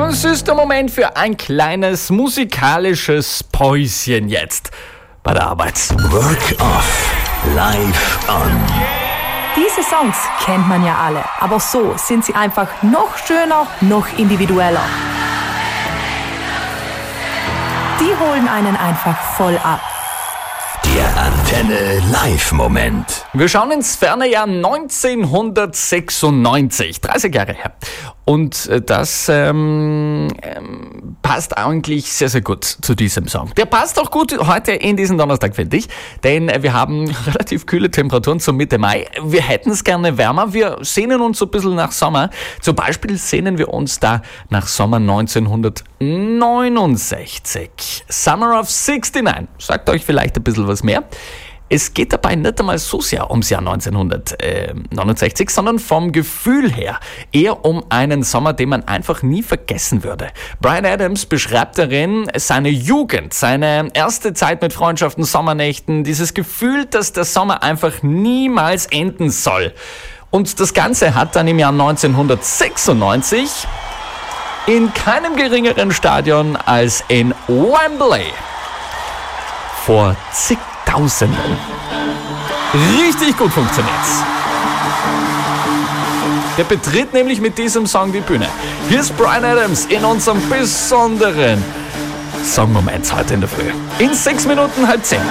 Es ist der Moment für ein kleines musikalisches Päuschen jetzt bei der Arbeit. Work Off. Live on. Diese Songs kennt man ja alle, aber so sind sie einfach noch schöner, noch individueller. Die holen einen einfach voll ab. Der Antenne Live-Moment. Wir schauen ins ferne Jahr 1996, 30 Jahre her. Und das passt eigentlich sehr, sehr gut zu diesem Song. Der passt auch gut heute in diesen Donnerstag, finde ich. Denn wir haben relativ kühle Temperaturen zur Mitte Mai. Wir hätten es gerne wärmer. Wir sehnen uns so ein bisschen nach Sommer. Zum Beispiel sehnen wir uns da nach Sommer 1969. Summer of 69. Sagt euch vielleicht ein bisschen was mehr. Es geht dabei nicht einmal so sehr ums Jahr 1969, sondern vom Gefühl her eher um einen Sommer, den man einfach nie vergessen würde. Bryan Adams beschreibt darin seine Jugend, seine erste Zeit mit Freundschaften, Sommernächten, dieses Gefühl, dass der Sommer einfach niemals enden soll. Und das Ganze hat dann im Jahr 1996 in keinem geringeren Stadion als in Wembley vor zigtausenden richtig gut funktioniert's. Der betritt nämlich mit diesem Song die Bühne. Hier ist Bryan Adams in unserem besonderen Songmoment heute in der Früh. In 6 Minuten 9:30.